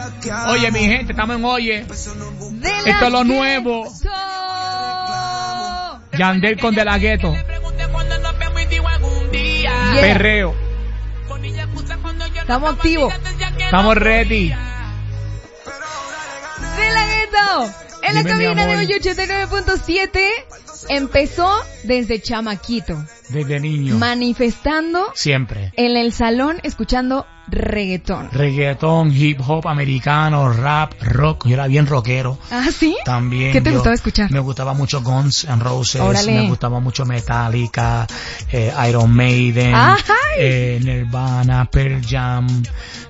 Oye, mi gente, estamos en Oye. Esto es lo nuevo. Yandel con De La Ghetto. Yeah. Perreo. Estamos activos. Estamos ready. De La Ghetto. En la Dime, cabina mi de amor. hoy 89.7 empezó desde chamaquito, Desde niño. manifestando Siempre. en el salón escuchando reggaetón. Reggaetón, hip hop americano, rap, rock. Yo era bien rockero. ¿Ah, sí? También. ¿Qué te yo- gustaba escuchar? Me gustaba mucho Guns N' Roses. Órale. Me gustaba mucho Metallica, Iron Maiden, ¡Ay! Nirvana, Pearl Jam.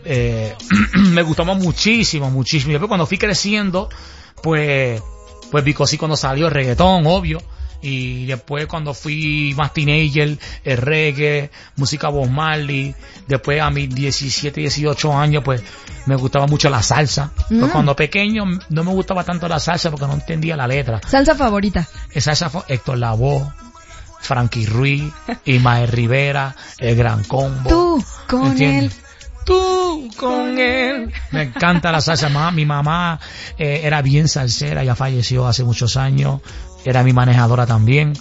Me gustaba muchísimo, muchísimo. Y después cuando fui creciendo, pues Bicosí cuando salió el reggaetón, obvio. Y después cuando fui más teenager, el reggae, música Bob Marley. Después a mis 17, 18 años, pues me gustaba mucho la salsa. Pero cuando pequeño no me gustaba tanto la salsa porque no entendía la letra. Salsa favorita. Esa salsa fue Héctor Lavoe, Frankie Ruiz, Ismael Rivera, El Gran Combo. Tú con ¿Entiendes? él. Tú con él. Me encanta la salsa. Mi mamá era bien salsera, ya falleció hace muchos años. Era mi manejadora también.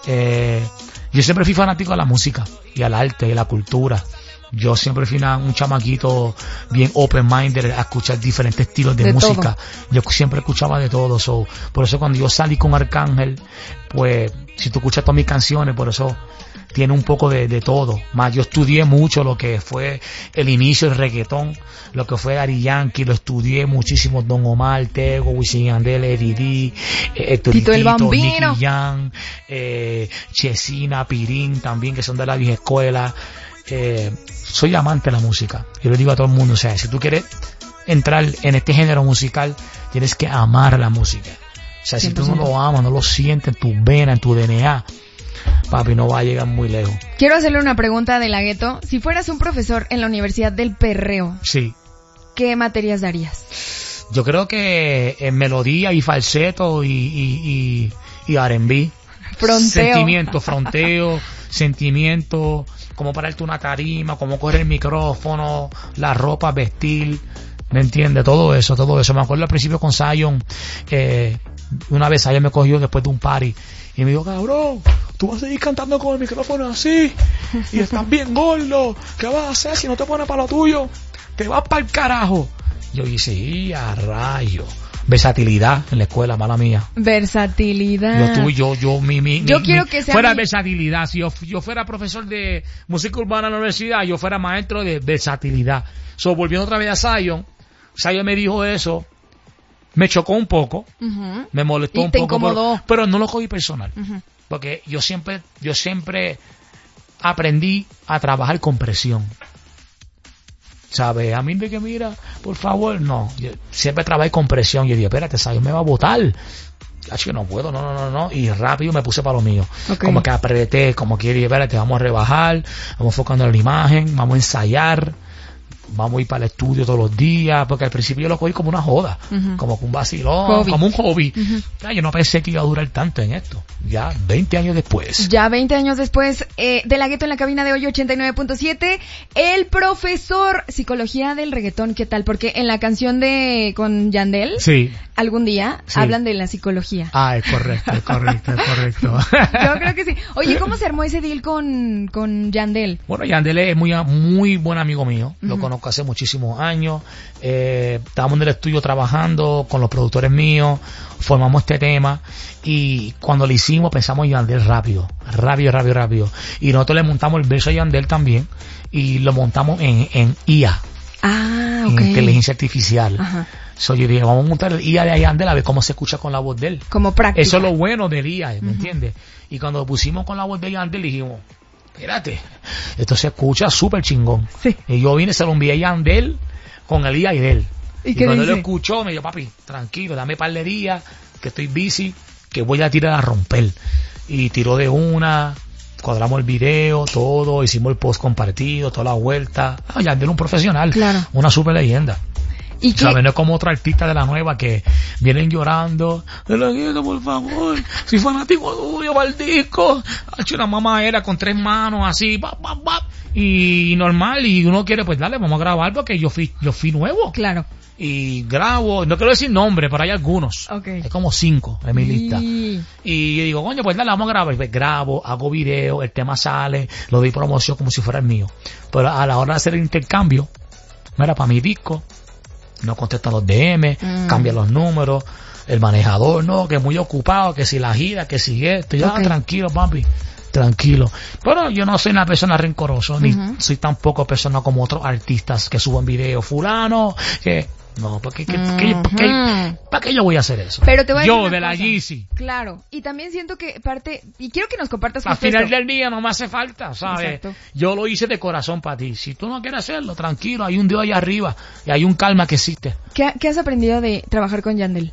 Yo siempre fui fanático de la música y al arte y la cultura. Yo siempre fui un chamaquito bien open-minded a escuchar diferentes estilos de De música. Yo siempre escuchaba de todo. Por eso cuando yo salí con Arcángel, pues si tú escuchas todas mis canciones, por eso tiene un poco de todo. Más yo estudié mucho lo que fue el inicio del reggaetón, lo que fue Daddy Yankee, lo estudié muchísimo. Don Omar, Tego, Wisin y Yandel, Eddie D, Héctor Tito el Bambino, Nicky Jam, Chesina, Pirín también, que son de la vieja escuela. Soy amante de la música. Yo le digo a todo el mundo, o sea, si tú quieres entrar en este género musical, tienes que amar la música. O sea, si tú no 100%. lo amas, no lo sientes en tus venas, en tu DNA, papi, no va a llegar muy lejos. Quiero hacerle una pregunta de La Ghetto. Si fueras un profesor en la Universidad del Perreo, Sí. ¿qué materias darías? Yo creo que en melodía y falseto y R&B. Fronteo. Sentimiento, fronteo, sentimiento, cómo pararte una tarima, cómo coger el micrófono, la ropa, vestir, ¿me entiendes? Todo eso. Me acuerdo al principio con Zion, una vez Zion me cogió después de un party y me dijo, cabrón, tú vas a seguir cantando con el micrófono así y estás bien gordo, ¿qué vas a hacer si no te pones para lo tuyo? Te vas para el carajo. Yo dije, sí, a rayo. Versatilidad en la escuela, mala mía. Versatilidad. Yo quiero que sea fuera mi- versatilidad. Si yo fuera profesor de música urbana en la universidad, yo fuera maestro de versatilidad. Volviendo otra vez a Zion me dijo eso, me chocó un poco, Ujú. me molestó Y un te poco, incomodó. pero no lo cogí personal, Ujú. porque yo siempre aprendí a trabajar con presión. ¿Sabes? A mí de que mira, por favor, no. Yo siempre trabajé con presión. Yo dije, espérate, Zion me va a botar. Yo no puedo, no. Y rápido me puse para lo mío. Okay. Como que apreté, como que dije, espérate, vamos a rebajar, vamos enfocando en la imagen, vamos a ensayar, vamos a ir para el estudio todos los días, porque al principio yo lo cogí como una joda, Ujú. como un vacilón, Hobby. como un hobby. Ujú. Ya, yo no pensé que iba a durar tanto en esto. Ya 20 años después. Ya 20 años después, de La Ghetto en la cabina de hoy 89.7, el profesor psicología del reggaetón, ¿qué tal? Porque en la canción con Yandel, Sí. algún día Sí. hablan de la psicología. Ah, es correcto. Yo creo que sí. Oye, ¿cómo se armó ese deal con Yandel? Bueno, Yandel es muy buen amigo mío. Lo Ujú. conozco hace muchísimos años. Estábamos en el estudio trabajando con los productores míos. Formamos este tema. Y cuando lo hicimos pensamos en Yandel rápido. Y nosotros le montamos el verso a Yandel también. Y lo montamos en IA. Ah, En ok. inteligencia artificial. Ajá. Yo dije, vamos a montar el IA de Yandel a ver cómo se escucha con la voz de él. Como práctica. Eso es lo bueno del IA, ¿me Ujú. entiendes? Y cuando lo pusimos con la voz de Yandel, dijimos, espérate, esto se escucha súper chingón. Sí. Y yo vine, se lo envié a Yandel con el IA y de él. ¿Y qué cuando él lo dice? escuchó, me dijo, papi, tranquilo, dame par de días, que estoy busy, que voy a tirar a romper. Y tiró de una, cuadramos el video, todo, hicimos el post compartido, toda la vuelta. Yandel un profesional, Claro. una super leyenda. ¿Y qué? ¿Sabes? No es como otro artista de la nueva que vienen llorando. De la gueta, por favor. Soy fanático tuyo para el disco. Ha hecho una mamá era con 3 manos así. Y normal. Y uno quiere, pues dale, vamos a grabar porque yo fui nuevo. Claro. Y grabo, no quiero decir nombre, pero hay algunos. Okay. Hay como 5 en mi lista. Y yo digo, coño, pues dale, vamos a grabar. Y pues grabo, hago video, el tema sale, lo doy promoción como si fuera el mío. Pero a la hora de hacer el intercambio, mira, para mi disco, no contesta los DM, cambia los números, el manejador, no, que es muy ocupado, que si la gira, que si esto, ya, tranquilo, papi. Tranquilo. Pero yo no soy una persona rencorosa, ni soy tampoco persona como otros artistas que suben videos, fulano, que... No, ¿para qué yo voy a hacer eso? Pero te voy a decir yo, una de la cosa. Yeezy. Claro. Y también siento que parte... Y quiero que nos compartas Al justo final esto. del día no me hace falta, ¿sabes? Exacto. Yo lo hice de corazón para ti. Si tú no quieres hacerlo, tranquilo, hay un Dios allá arriba y hay un calma que existe. ¿Qué has aprendido de trabajar con Yandel?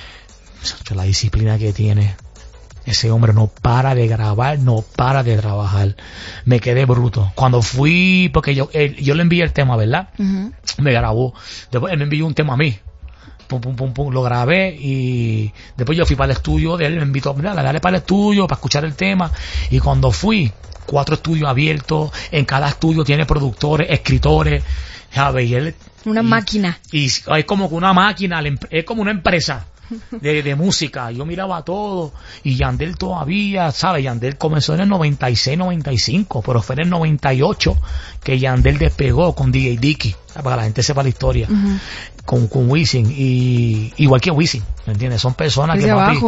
La disciplina que tiene. Ese hombre no para de grabar, no para de trabajar. Me quedé bruto. Cuando fui, porque yo le envié el tema, ¿verdad? Me grabó. Después él me envió un tema a mí. Pum, pum, pum, pum, lo grabé y después yo fui para el estudio de él, me invitó, mira, dale para el estudio para escuchar el tema. Y cuando fui, 4 estudios abiertos, en cada estudio tiene productores, escritores, ¿sabes? Y él, una máquina. Y es como que una máquina, es como una empresa de música. Yo miraba todo y Yandel todavía, ¿sabes? Yandel comenzó en el 96, 95, pero fue en el 98 que Yandel despegó con DJ Dicky, para que la gente sepa la historia. Con Wisin, y igual que Wisin, ¿me entiendes? Son personas que papi,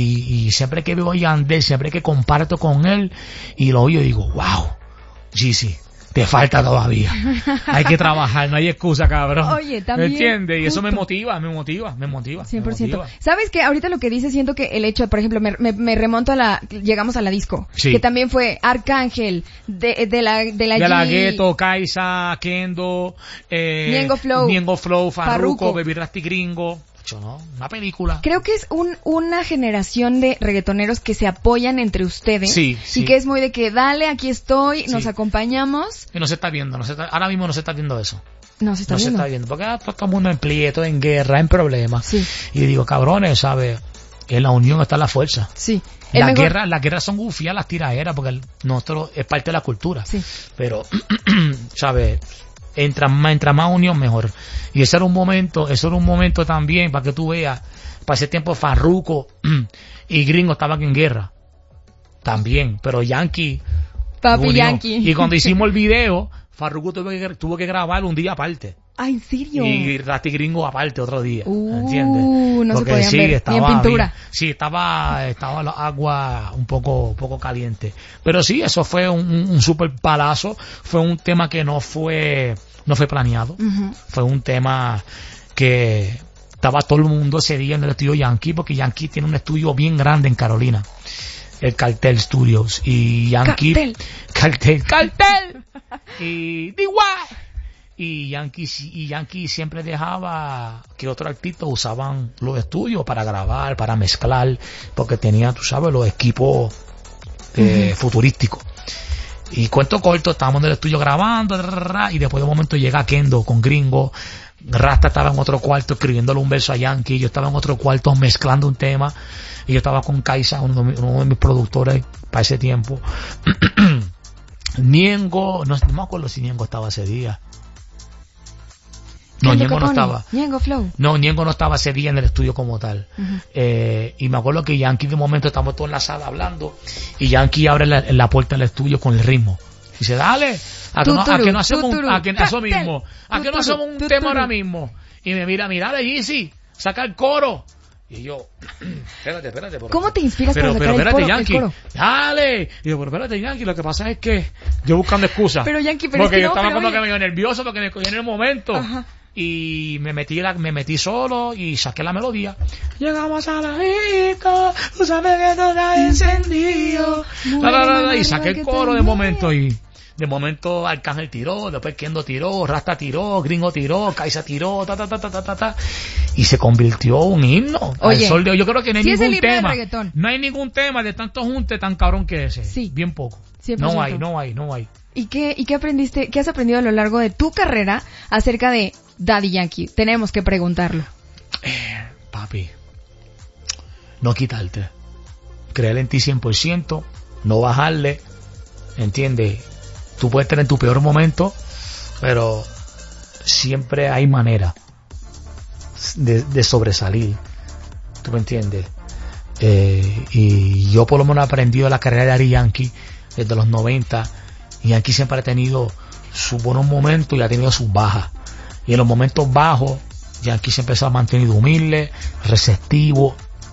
y siempre que veo a Yandel, siempre que comparto con él y lo oigo, digo, wow, Yeezy, te falta todavía. Hay que trabajar, no hay excusa, cabrón. Oye, también. ¿Me entiendes? Y eso me justo. motiva. 100%. Me motiva. ¿Sabes qué? Ahorita lo que dice, siento que el hecho, por ejemplo, me remonto llegamos a la disco. Sí. Que también fue Arcángel, de la Gueto, Kaisa, Kendo, Ñengo Flow, Farruko, Baby Rasty Gringo. ¿No? Una película. Creo que es una generación de reggaetoneros que se apoyan entre ustedes. Sí. Y que es muy de que dale, aquí estoy, nos acompañamos. Y no se está viendo, ahora mismo no se está viendo eso. No se está viendo. Porque todo el mundo en pleito, en guerra, en problemas. Sí. Y digo, cabrones, ¿sabes? En la unión está la fuerza. Sí. Las guerras son gufias, las tiraderas, porque nosotros es parte de la cultura. Sí. Pero, ¿sabes? Entra más unión, mejor. Y ese era un momento también, para que tú veas, para ese tiempo Farruko y Gringo estaban en guerra. También, pero Yankee. Papi Yankee. Y cuando hicimos el video, Farruko tuvo que grabar un día aparte. Ah, ¿en serio? Y Rasty Gringo aparte otro día. ¿Entiendes? No porque se podían ver, ni en pintura. Sí, estaba la agua un poco caliente. Pero sí, eso fue un super palazo. Fue un tema que no fue planeado. Fue un tema que estaba todo el mundo ese día en el estudio Yankee, porque Yankee tiene un estudio bien grande en Carolina. El Cartel Studios. Y Yankee... Cartel. Y Y Yankee siempre dejaba que otros artistas usaban los estudios para grabar, para mezclar, porque tenía, tú sabes, los equipos futurísticos. Y cuento corto, estábamos en el estudio grabando, y después de un momento llega Kendo con Gringo. Rasta estaba en otro cuarto escribiéndole un verso a Yankee, yo estaba en otro cuarto mezclando un tema, y yo estaba con Kaisa, uno de mis productores para ese tiempo. Ñengo, no me acuerdo si Ñengo estaba ese día. No, Ñengo no estaba. Ñengo Flow. No, Ñengo no estaba ese día en el estudio como tal. Y me acuerdo que Yankee de momento estamos todos en la sala hablando y Yankee abre la puerta del estudio con el ritmo. Dice, dale, a que no hacemos un tema ahora mismo. Y me mira, dale, Yeezy, saca el coro. Y yo, espérate. ¿Cómo te inspiras para sacar espérate, el coro? Dale. Y yo, pero espérate, Yankee, lo que pasa es que yo buscando excusas. Pero Yankee, porque yo estaba como que medio nervioso porque me cogí en el momento. Ajá. Y me metí solo y saqué la melodía. Llegamos a la disco, tú sabes que todo está encendido. Y saqué el coro de momento y de momento Arcángel tiró, después Kendo tiró, Rasta tiró, Gringo tiró, Kaisa tiró, y se convirtió en un himno. Oye, al sol de hoy. Yo creo que no hay ningún tema. No hay ningún tema de tanto junte tan cabrón que ese. Sí. Bien poco. 100%. No hay. ¿Y qué aprendiste, qué has aprendido a lo largo de tu carrera acerca de Daddy Yankee? Tenemos que preguntarlo. Papi, no quitarte. Creer en ti 100%, no bajarle, ¿entiendes? Tú puedes tener tu peor momento, pero siempre hay manera de sobresalir. ¿Tú me entiendes? Y yo por lo menos he aprendido la carrera de Daddy Yankee desde los 90. Y Yankee siempre ha tenido sus buenos momentos y ha tenido sus bajas. Y en los momentos bajos, Yankee siempre se ha mantenido humilde, receptivo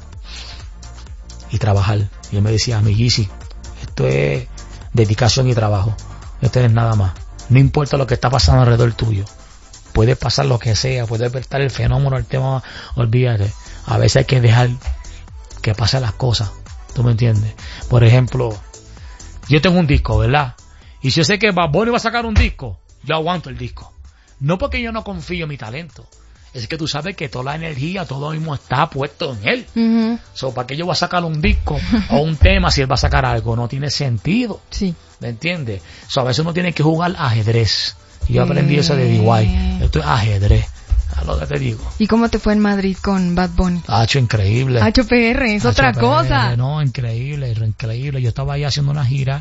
y trabajar. Y él me decía, mi Yeezy, esto es dedicación y trabajo. Esto no es nada más. No importa lo que está pasando alrededor tuyo. Puede pasar lo que sea, puede estar el fenómeno, el tema, olvídate. A veces hay que dejar que pasen las cosas. ¿Tú me entiendes? Por ejemplo, yo tengo un disco, ¿verdad? Y si yo sé que Bad Bunny va a sacar un disco, yo aguanto el disco. No porque yo no confío en mi talento. Es que tú sabes que toda la energía, todo mismo está puesto en él. Uh-huh. So, ¿para qué yo voy a sacar un disco o un tema si él va a sacar algo? No tiene sentido. Sí. ¿Me entiendes? So, a veces uno tiene que jugar ajedrez. Y yo aprendí eso de DY. Esto es ajedrez. A lo que te digo. ¿Y cómo te fue en Madrid con Bad Bunny? Hacho, increíble. Hacho PR, es otra cosa. No, increíble. Yo estaba ahí haciendo una gira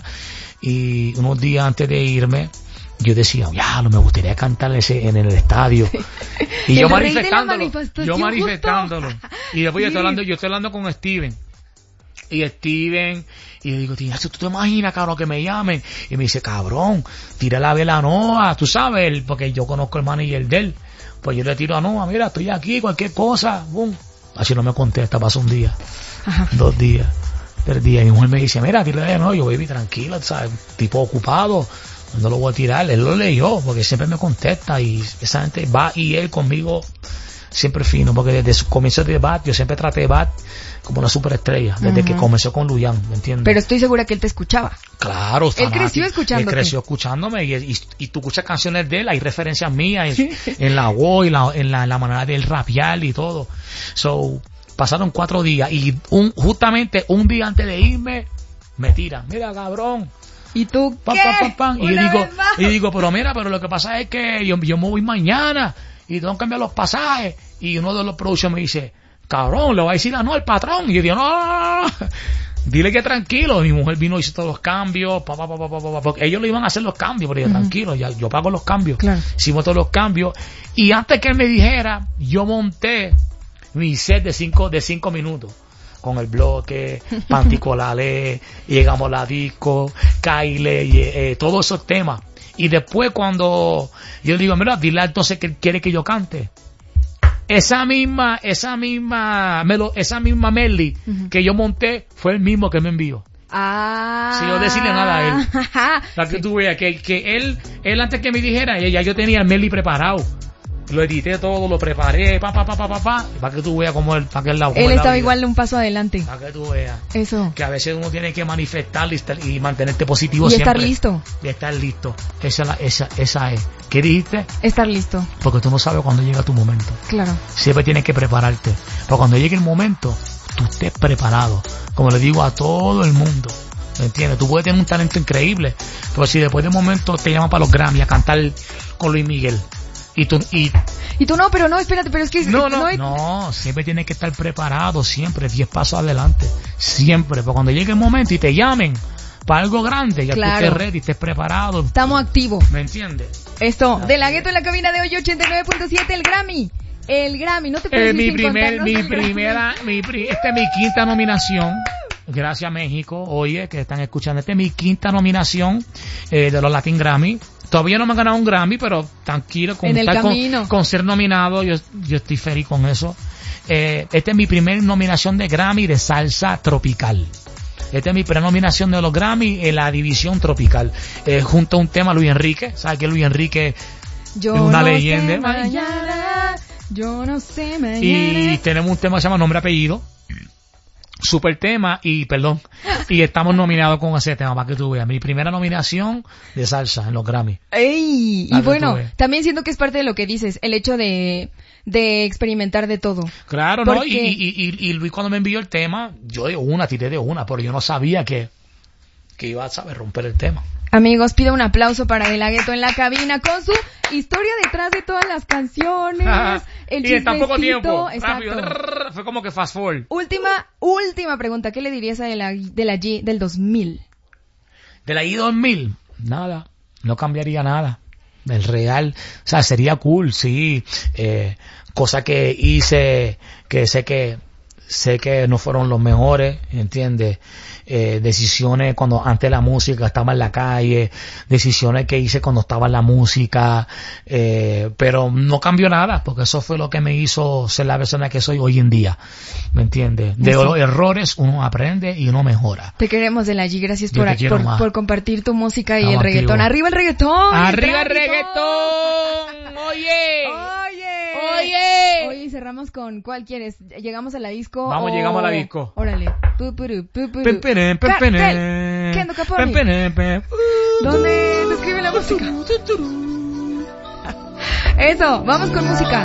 y unos días antes de irme, yo decía, ya, no me gustaría cantar en el estadio. Y yo manifestándolo. Y después yo estoy hablando con Steven. Y yo digo, tío, ¿tú te imaginas, cabrón, que me llamen? Y me dice, cabrón, tira la vela a Noah, tú sabes, porque yo conozco el manager de él. Pues yo le tiro a Noah, mira, estoy aquí, cualquier cosa, boom. Así no me contesta, pasa un día, 2 días, 3 días. Y mi mujer me dice, mira, tírale a Noah, yo, baby, tranquilo, ¿sabes? Tipo ocupado, no lo voy a tirar. Él lo leyó, porque siempre me contesta y esa gente va y él conmigo siempre fino, porque desde su comienzo de Bad, yo siempre traté de Bad como una superestrella, desde que comenzó con Luyan, ¿me entiendes? Pero estoy segura que él te escuchaba. Claro, él creció escuchándote. Él creció escuchándome y tú escuchas canciones de él, hay referencias mías en la voz y en la manera de él rapear y todo. So, pasaron 4 días y justamente un día antes de irme, me tira, mira, cabrón. ¿Y tú pam, qué? Pam, pam, pam. Y digo, pero mira, pero lo que pasa es que yo me voy mañana y tengo que cambiar los pasajes. Y uno de los productores me dice, cabrón, le va a decir no al patrón. Y yo digo, no, dile que tranquilo. Mi mujer vino y hizo todos los cambios, porque ellos le iban a hacer los cambios, pero yo tranquilo, ya, yo pago los cambios. Claro. Hicimos todos los cambios. Y antes que él me dijera, yo monté mi set de 5 minutos. Con el bloque, Panticolale, llegamos a la disco, Kyle, todos esos temas. Y después cuando yo digo, mira, dile entonces que quiere que yo cante. Esa misma medley que yo monté fue el mismo que me envió. Sin yo decirle nada a él. Para que tú veas que él antes que me dijera, ya yo tenía el medley preparado. Lo edité todo, lo preparé, para que tú veas cómo él, para que él estaba igual de un paso adelante. Para que tú veas. Eso. Que a veces uno tiene que manifestar y mantenerte positivo y siempre. Estar listo. Y estar listo. Esa es. ¿Qué dijiste? Estar listo. Porque tú no sabes cuándo llega tu momento. Claro. Siempre tienes que prepararte. Pero cuando llegue el momento, tú estés preparado. Como le digo a todo el mundo. ¿Me entiendes? Tú puedes tener un talento increíble, pero si después de un momento te llaman para los Grammy a cantar con Luis Miguel, y tú no, pero no, espérate, pero es que no, siempre tienes que estar preparado, siempre 10 pasos adelante, siempre, porque cuando llegue el momento y te llamen para algo grande, ya claro, tú estés ready, estés preparado. Estamos activos. ¿Me entiendes? Esto, de la Gueto en la cabina de hoy 89.7, el Grammy, no te puedes esta es mi quinta nominación. Gracias México, oye, que están escuchando. Esta es mi quinta nominación de los Latin Grammy. Todavía no me han ganado un Grammy, pero tranquilo, con ser nominado, yo estoy feliz con eso. Esta es mi primera nominación de Grammy de salsa tropical. Esta es mi prenominación de los Grammy en la división tropical. Junto a un tema Luis Enrique. ¿Sabes que Luis Enrique es una leyenda? Yo no sé mañana. Y tenemos un tema que se llama Nombre Apellido. Super tema y estamos nominados con ese tema para que tú veas. Mi primera nominación de salsa en los Grammy. ¡Ey! Y bueno, también siento que es parte de lo que dices, el hecho de experimentar de todo. Claro, ¿no? Y Luis cuando me envió el tema, yo tiré de una, pero yo no sabía que iba a saber romper el tema. Amigos, pido un aplauso para De La Ghetto en la cabina con su historia detrás de todas las canciones. El y en tan poco tiempo, exacto. rápido, fue como que fast forward. Última pregunta, ¿qué le dirías a de la G del 2000? De la I 2000, nada, no cambiaría nada. Del real, o sea, sería cool, sí, cosa que hice, que sé que no fueron los mejores, ¿entiendes? Decisiones cuando antes la música estaba en la calle, decisiones que hice cuando estaba en la música, pero no cambió nada, porque eso fue lo que me hizo ser la persona que soy hoy en día, ¿me entiendes? De los errores uno aprende y uno mejora. Te queremos, De La G, gracias por compartir tu música y el reggaetón. ¡Arriba el reggaetón! ¡Arriba el reggaetón! ¡Oye! Hoy cerramos con ¿cuál quieres? ¿Llegamos a la disco? Vamos, llegamos a la disco. Órale. Kendo Caponi. ¿Dónde te escribe la música? Eso, vamos con música.